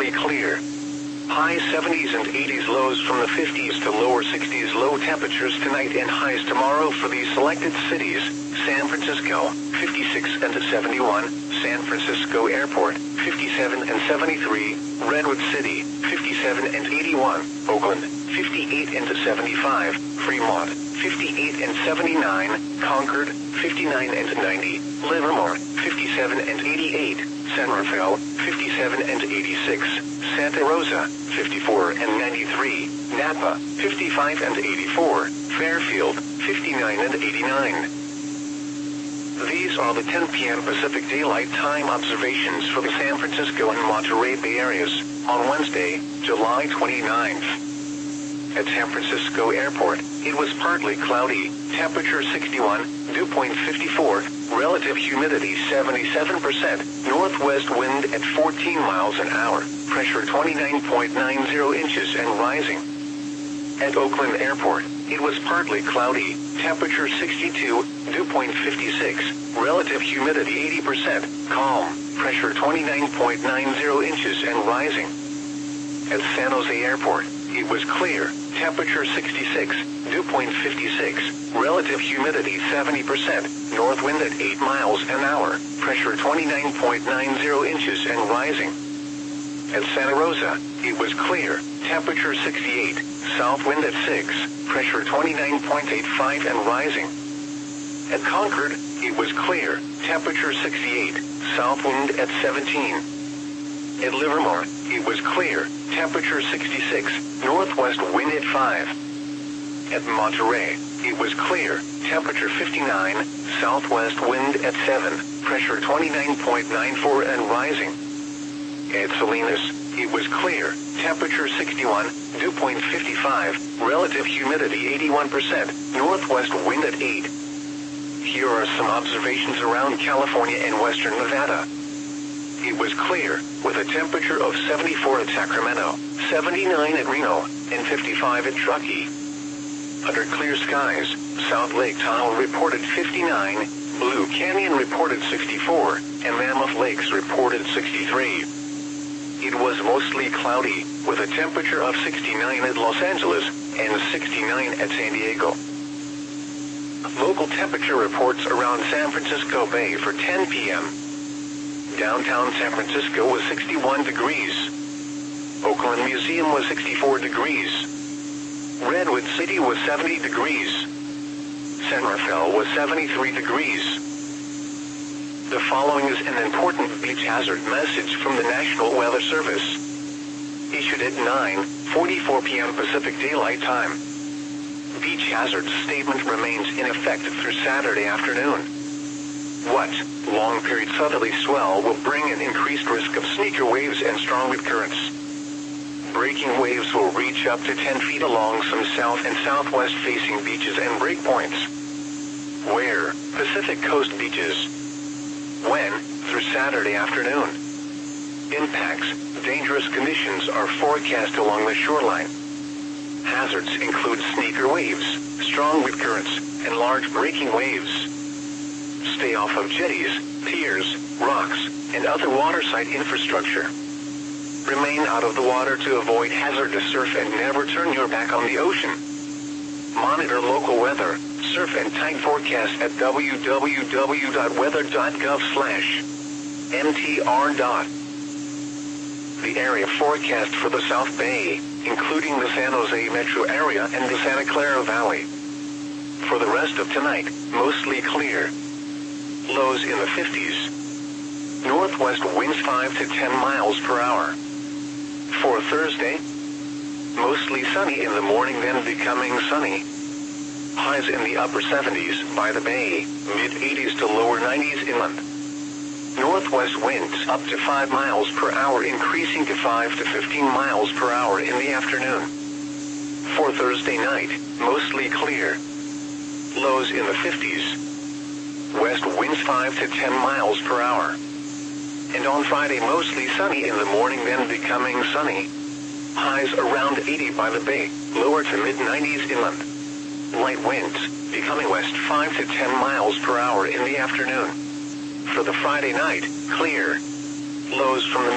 mostly clear. High 70s and 80s, lows from the 50s to lower 60s. Low temperatures tonight and highs tomorrow for these selected cities: San Francisco, 56 and 71, San Francisco Airport, 57 and 73, Redwood City, 57 and 81, Oakland, 58 and 75, Fremont, 58 and 79, Concord, 59 and 90, Livermore, 57 and 88, San Rafael, 57 and 86, Santa Rosa, 54 and 93, Napa, 55 and 84, Fairfield, 59 and 89. These are the 10 p.m. Pacific Daylight Time observations for the San Francisco and Monterey Bay areas on Wednesday, July 29th. At San Francisco Airport, it was partly cloudy, temperature 61, dew point 54, relative humidity 77%, northwest wind at 14 miles an hour, pressure 29.90 inches and rising. At Oakland Airport, it was partly cloudy, temperature 62, dew point 56, relative humidity 80%, calm, pressure 29.90 inches and rising. At San Jose Airport, it was clear, temperature 66, dew point 56, relative humidity 70%, north wind at 8 miles an hour, pressure 29.90 inches and rising. At Santa Rosa, it was clear, temperature 68, south wind at 6, pressure 29.85 and rising. At Concord, it was clear, temperature 68, south wind at 17. At Livermore, it was clear, temperature 66, northwest wind at 5. At Monterey, it was clear, temperature 59, southwest wind at 7, pressure 29.94 and rising. At Salinas, it was clear, temperature 61, dew point 55, relative humidity 81%, northwest wind at 8. Here are some observations around California and western Nevada. It was clear, with a temperature of 74 at Sacramento, 79 at Reno, and 55 at Truckee. Under clear skies, South Lake Tahoe reported 59, Blue Canyon reported 64, and Mammoth Lakes reported 63. It was mostly cloudy, with a temperature of 69 at Los Angeles, and 69 at San Diego. Local temperature reports around San Francisco Bay for 10 p.m. Downtown San Francisco was 61 degrees. Oakland Museum was 64 degrees. Redwood City was 70 degrees. San Rafael was 73 degrees. The following is an important beach hazard message from the National Weather Service. Issued at 9:44 p.m. Pacific Daylight Time. Beach hazard statement remains in effect through Saturday afternoon. What? Long-period southerly swell will bring an increased risk of sneaker waves and strong wind currents. Breaking waves will reach up to 10 feet along some south and southwest facing beaches and breakpoints. Where? Pacific Coast beaches. When? Through Saturday afternoon. Impacts. Dangerous conditions are forecast along the shoreline. Hazards include sneaker waves, strong wind currents, and large breaking waves. Stay off of jetties, piers, rocks, and other waterside infrastructure. Remain out of the water to avoid hazardous surf and never turn your back on the ocean. Monitor local weather, surf and tide forecast at www.weather.gov/mtr. The area forecast for the South Bay, including the San Jose metro area and the Santa Clara Valley. For the rest of tonight, mostly clear. Lows in the 50s. Northwest winds 5 to 10 miles per hour. For Thursday, mostly sunny in the morning, then becoming sunny. Highs in the upper 70s by the bay, mid-80s to lower 90s inland. Northwest winds up to 5 miles per hour, increasing to 5 to 15 miles per hour in the afternoon. For Thursday night, mostly clear. Lows in the 50s. West winds 5 to 10 miles per hour. And on Friday, mostly sunny in the morning, then becoming sunny. Highs around 80 by the bay, lower to mid-90s inland. Light winds, becoming west 5 to 10 miles per hour in the afternoon. For the Friday night, clear. Lows from the